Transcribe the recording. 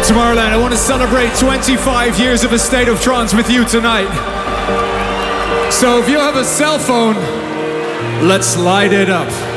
Tomorrowland, I want to celebrate 25 years of A State of Trance with you tonight. So if you have a cell phone, let's light it up.